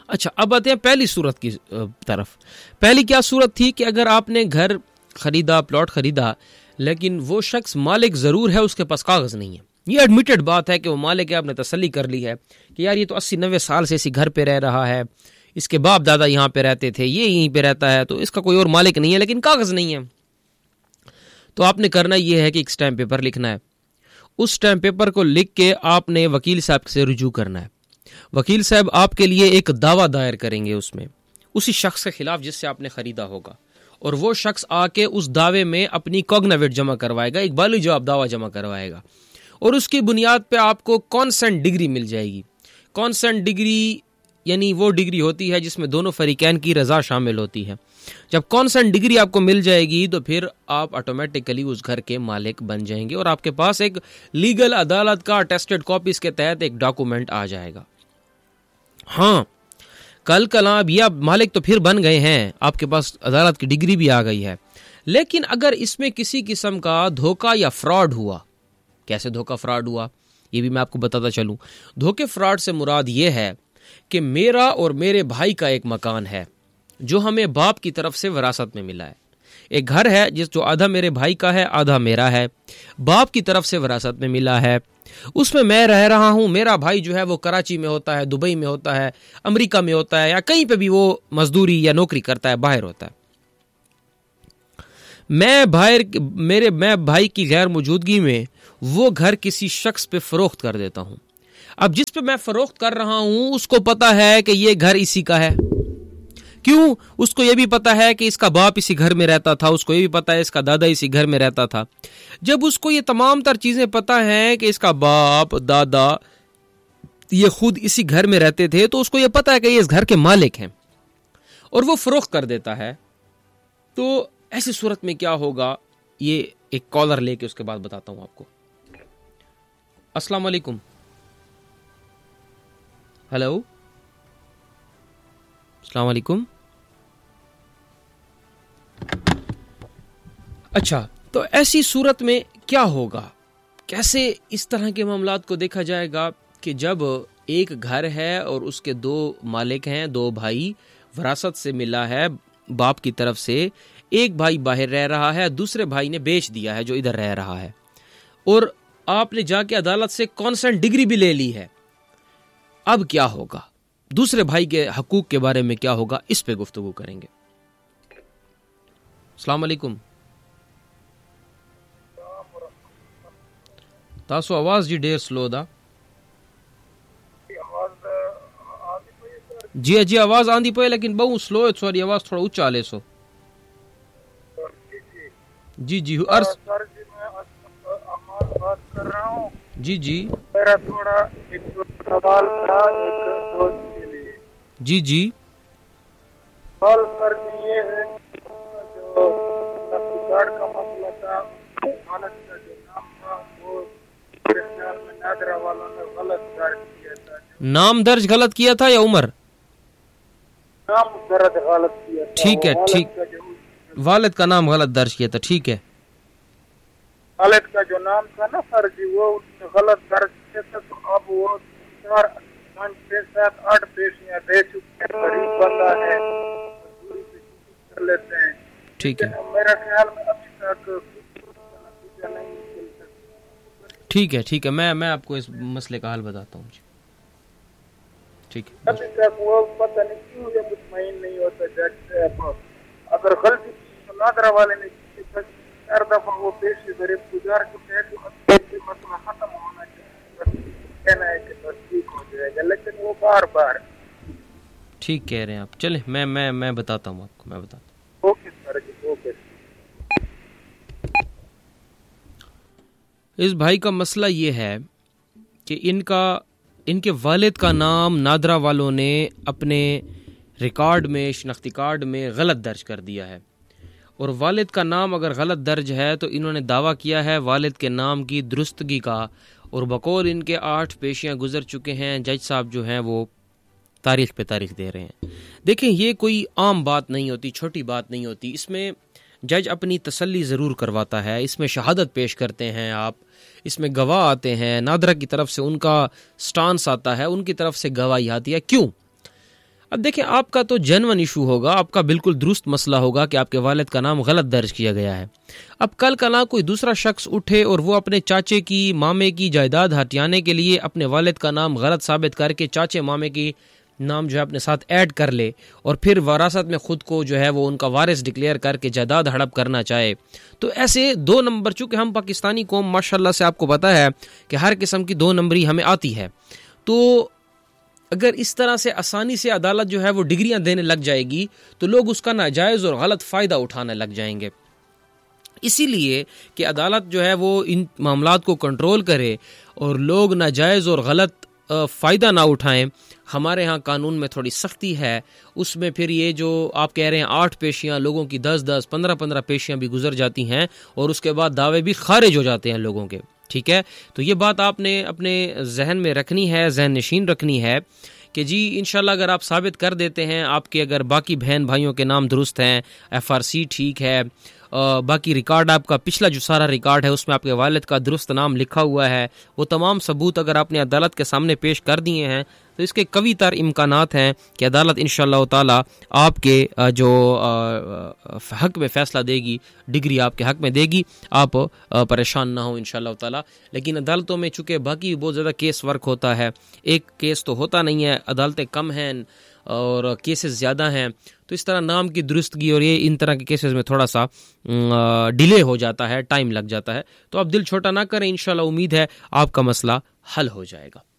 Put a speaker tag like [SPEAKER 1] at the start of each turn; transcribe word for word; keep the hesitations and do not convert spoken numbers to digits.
[SPEAKER 1] اچھا اب آتے ہیں پہلی صورت کی طرف. پہلی کیا صورت تھی کہ اگر آپ نے گھر خریدا, پلاٹ خریدا, لیکن وہ شخص مالک ضرور ہے, اس کے پاس کاغذ نہیں ہے. یہ ایڈمیٹڈ بات ہے کہ وہ مالک ہے, آپ نے تسلی کر لی ہے کہ یار یہ تو اسی نوے سال سے اسی گھر پہ رہ رہا ہے, اس کے باپ دادا یہاں پہ رہتے تھے, یہ یہیں پہ رہتا ہے, تو اس کا کوئی اور مالک نہیں ہے, لیکن کاغذ نہیں ہے. تو آپ نے کرنا یہ ہے کہ ایک اسٹیمپ پیپر لکھنا ہے. اس اسٹیمپ پیپر کو لکھ کے آپ نے وکیل صاحب سے رجوع کرنا ہے. وکیل صاحب آپ کے لیے ایک دعویٰ دائر کریں گے اس میں اسی شخص کے خلاف جس سے آپ نے خریدا ہوگا, اور وہ شخص آ کے اس دعوے میں اپنی کوگنیویٹ جمع کروائے گا, ایک بالی جواب دعویٰ جمع کروائے گا, اور اس کی بنیاد پہ آپ کو کانسنٹ ڈگری مل جائے گی. کانسنٹ ڈگری یعنی وہ ڈگری ہوتی ہے جس میں دونوں فریقین کی رضا شامل ہوتی ہے. جب کانسنٹ ڈگری آپ کو مل جائے گی تو پھر آپ آٹومیٹکلی اس گھر کے مالک بن جائیں گے, اور آپ کے پاس ایک لیگل عدالت کا اٹیسٹڈ کاپیز کے تحت ایک ڈاکومنٹ آ جائے گا. ہاں کل کلاں اب یہ مالک تو پھر بن گئے ہیں, آپ کے پاس عدالت کی ڈگری بھی آ گئی ہے, لیکن اگر اس میں کسی قسم کا دھوکہ یا فراڈ ہوا, کیسے دھوکہ فراڈ ہوا یہ بھی میں آپ کو بتاتا چلوں. دھوکے فراڈ سے مراد یہ ہے کہ میرا اور میرے بھائی کا ایک مکان ہے جو ہمیں باپ کی طرف سے وراثت میں ملا ہے. ایک گھر ہے جس جو آدھا میرے بھائی کا ہے, آدھا میرا ہے, باپ کی طرف سے وراثت میں ملا ہے. اس میں میں رہ رہا ہوں, میرا بھائی جو ہے وہ کراچی میں ہوتا ہے, دبئی میں ہوتا ہے, امریکہ میں ہوتا ہے, یا کہیں پہ بھی وہ مزدوری یا نوکری کرتا ہے, باہر ہوتا ہے. میں باہر میرے میں بھائی کی غیر موجودگی میں وہ گھر کسی شخص پہ فروخت کر دیتا ہوں. اب جس پہ میں فروخت کر رہا ہوں اس کو پتا ہے کہ یہ گھر اسی کا ہے. کیوں؟ اس کو یہ بھی پتا ہے کہ اس کا باپ اسی گھر میں رہتا تھا, اس کو یہ بھی پتا ہے اس کا دادا اسی گھر میں رہتا تھا. جب اس کو یہ تمام تر چیزیں پتا ہیں کہ اس کا باپ دادا یہ خود اسی گھر میں رہتے تھے, تو اس کو یہ پتا ہے کہ یہ اس گھر کے مالک ہیں, اور وہ فروخت کر دیتا ہے. تو ایسی صورت میں کیا ہوگا, یہ ایک کالر لے کے اس کے بعد بتاتا ہوں آپ کو. السلام علیکم. ہیلو, السلام علیکم. اچھا, تو ایسی صورت میں کیا ہوگا, کیسے اس طرح کے معاملات کو دیکھا جائے گا کہ جب ایک گھر ہے اور اس کے دو مالک ہیں, دو بھائی, وراثت سے ملا ہے باپ کی طرف سے, ایک بھائی باہر رہ رہا ہے, دوسرے بھائی نے بیچ دیا ہے جو ادھر رہ رہا ہے, اور آپ نے جا کے عدالت سے کانسنٹ ڈگری بھی لے لی ہے. اب کیا ہوگا, دوسرے بھائی کے حقوق کے بارے میں کیا ہوگا, اس پہ گفتگو کریں گے. السلام علیکم. تاسو آواز جی ډیر سلو دا. جی جی آواز آندی پئی لیکن بہت سلو ہے, سوری آواز تھوڑا اونچا لے سو. جی جی عرض بات کر رہا ہوں. جی جی میرا تھوڑا ایک سوال تھا ایک دوست کے لیے. جی جی سوال سر یہ ہے جو کارڈ کا مسئلہ تھا, حالت کا جو نام تھا وہ میرے خیال میں نادرا والوں نے غلط درج کیا تھا. نام درج غلط کیا تھا یا عمر؟ نام درج غلط کیا تھا. ٹھیک ہے, ٹھیک, والد کا نام غلط درج کیا تھا. ٹھیک ہے, والد کا جو نام تھا نا سر جی وہ غلط درج کیا تھا, تو اب وہ چار پانچ چھ سات آٹھ پیشیاں دے چکے ہیں, غریب بندہ ہے, کر لیتے ہیں. ٹھیک ہے, میرا خیال میں ابھی تک نتیجہ نہیں مل سکتا. ٹھیک ہے ٹھیک ہے, میں میں آپ کو اس مسئلے کا حل بتاتا ہوں. جی ٹھیک ہے. ابھی تک وہ پتہ نہیں کیوں یہ مطمئن نہیں ہوتا جج صاحب, اگر غلطی نادرا والے نے ہر دفعہ وہ پیشی غریب گزار چکے ہیں تو مسئلہ ختم ہونا چاہیے, کہنا ہے کہ بس ٹھیک ہو جائے گا, لیکن وہ بار بار. ٹھیک کہہ رہے ہیں آپ. چلیں میں میں میں بتاتا ہوں آپ کو, میں بتاتا ہوں. اوکے سر جی, اوکے. اس بھائی کا مسئلہ یہ ہے کہ ان کا ان کے والد کا نام نادرا والوں نے اپنے ریکارڈ میں, شناختی کارڈ میں غلط درج کر دیا ہے, اور والد کا نام اگر غلط درج ہے تو انہوں نے دعویٰ کیا ہے والد کے نام کی درستگی کا, اور بقول ان کے آٹھ پیشیاں گزر چکے ہیں. جج صاحب جو ہیں وہ تاریخ پہ تاریخ دے رہے ہیں. دیکھیں یہ کوئی عام بات نہیں ہوتی, چھوٹی بات نہیں ہوتی. اس میں جج اپنی تسلی ضرور کرواتا ہے, اس میں شہادت پیش کرتے ہیں آپ, اس میں گواہ آتے ہیں, نادرا کی طرف سے ان کا سٹانس آتا ہے, ان کی طرف سے گواہی آتی ہے. کیوں؟ اب دیکھیں آپ کا تو جینون ایشو ہوگا، آپ کا بالکل درست مسئلہ ہوگا کہ آپ کے والد کا نام غلط درج کیا گیا ہے۔ اب کل کا نہ کوئی دوسرا شخص اٹھے اور وہ اپنے چاچے کی مامے کی جائیداد ہٹانے کے لیے اپنے والد کا نام غلط ثابت کر کے چاچے مامے کی نام جو ہے اپنے ساتھ ایڈ کر لے اور پھر وراثت میں خود کو جو ہے وہ ان کا وارث ڈکلیئر کر کے جائیداد ہڑپ کرنا چاہے، تو ایسے دو نمبر، چونکہ ہم پاکستانی قوم ماشاءاللہ سے آپ کو پتہ ہے کہ ہر قسم کی دو نمبری ہمیں آتی ہے، تو اگر اس طرح سے آسانی سے عدالت جو ہے وہ ڈگریاں دینے لگ جائے گی تو لوگ اس کا ناجائز اور غلط فائدہ اٹھانے لگ جائیں گے۔ اسی لیے کہ عدالت جو ہے وہ ان معاملات کو کنٹرول کرے اور لوگ ناجائز اور غلط فائدہ نہ اٹھائیں، ہمارے ہاں قانون میں تھوڑی سختی ہے، اس میں پھر یہ جو آپ کہہ رہے ہیں آٹھ پیشیاں، لوگوں کی دس دس پندرہ پندرہ پیشیاں بھی گزر جاتی ہیں اور اس کے بعد دعوے بھی خارج ہو جاتے ہیں لوگوں کے، ٹھیک ہے؟ تو یہ بات آپ نے اپنے ذہن میں رکھنی ہے، ذہن نشین رکھنی ہے کہ جی انشاءاللہ اگر آپ ثابت کر دیتے ہیں آپ کے اگر باقی بہن بھائیوں کے نام درست ہیں، ایف آر سی ٹھیک ہے، باقی ریکارڈ آپ کا پچھلا جو سارا ریکارڈ ہے اس میں آپ کے والد کا درست نام لکھا ہوا ہے، وہ تمام ثبوت اگر آپ نے عدالت کے سامنے پیش کر دیے ہیں تو اس کے قوی تر امکانات ہیں کہ عدالت انشاءاللہ تعالی آپ کے جو حق میں فیصلہ دے گی، ڈگری آپ کے حق میں دے گی، آپ پریشان نہ ہوں انشاءاللہ تعالی۔ لیکن عدالتوں میں چونکہ باقی بہت زیادہ کیس ورک ہوتا ہے، ایک کیس تو ہوتا نہیں ہے، عدالتیں کم ہیں اور کیسز زیادہ ہیں، تو اس طرح نام کی درستگی اور یہ ان طرح کے کیسز میں تھوڑا سا ڈیلے ہو جاتا ہے، ٹائم لگ جاتا ہے، تو آپ دل چھوٹا نہ کریں، انشاءاللہ امید ہے آپ کا مسئلہ حل ہو جائے گا۔